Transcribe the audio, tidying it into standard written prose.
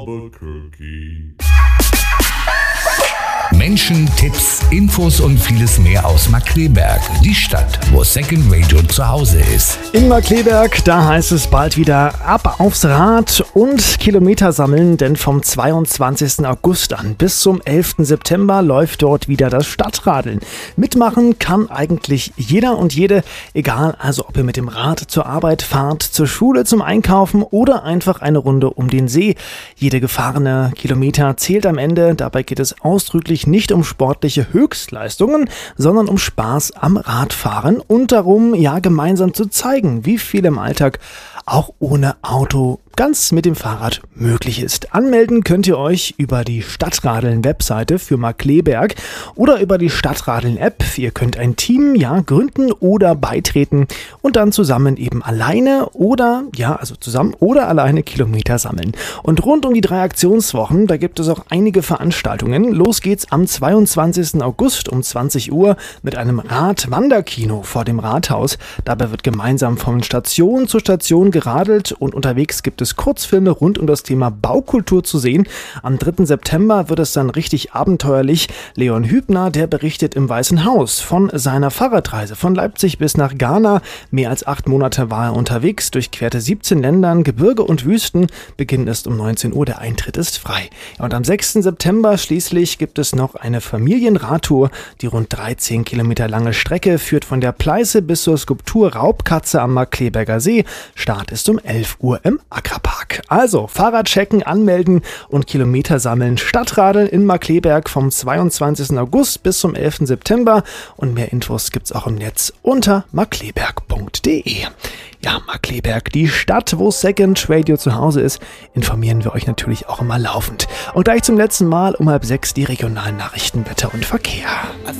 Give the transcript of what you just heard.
Menschen, Tipps, Infos und vieles mehr aus Markkleeberg. Die Stadt, wo Second Radio zu Hause ist. In Markkleeberg, da heißt es bald wieder ab aufs Rad und Kilometer sammeln, denn vom 22. August an bis zum 11. September läuft dort wieder das Stadtradeln. Mitmachen kann eigentlich jeder und jede, egal also ob ihr mit dem Rad zur Arbeit fahrt, zur Schule, zum Einkaufen oder einfach eine Runde um den See. Jede gefahrene Kilometer zählt am Ende, dabei geht es ausdrücklich nicht um sportliche Höchstleistungen, sondern um Spaß am Radfahren und darum, ja, gemeinsam zu zeigen, wie viel im Alltag auch ohne Auto ganz mit dem Fahrrad möglich ist. Anmelden könnt ihr euch über die Stadtradeln-Webseite für Markkleeberg oder über die Stadtradeln-App. Ihr könnt ein Team gründen oder beitreten und dann zusammen eben alleine oder zusammen oder alleine Kilometer sammeln. Und rund um die 3 Aktionswochen, da gibt es auch einige Veranstaltungen. Los geht's am 22. August um 20 Uhr mit einem Radwanderkino vor dem Rathaus. Dabei wird gemeinsam von Station zu Station geradelt und unterwegs gibt es Kurzfilme rund um das Thema Baukultur zu sehen. Am 3. September wird es dann richtig abenteuerlich. Leon Hübner, der berichtet im Weißen Haus von seiner Fahrradreise von Leipzig bis nach Ghana. Mehr als 8 Monate war er unterwegs, durchquerte 17 Ländern, Gebirge und Wüsten. Beginn ist um 19 Uhr, der Eintritt ist frei. Und am 6. September schließlich gibt es noch eine Familienradtour. Die rund 13 Kilometer lange Strecke führt von der Pleiße bis zur Skulptur Raubkatze am Markkleeberger See. Start ist um 11 Uhr im Ackerpark. Also Fahrrad checken, anmelden und Kilometer sammeln. Stadtradeln in Markkleeberg vom 22. August bis zum 11. September. Und mehr Infos gibt's auch im Netz unter markkleeberg.de. Ja, Markkleeberg, die Stadt, wo Second Radio zu Hause ist, informieren wir euch natürlich auch immer laufend. Und gleich zum letzten Mal um 5:30 die regionalen Nachrichten, Wetter und Verkehr.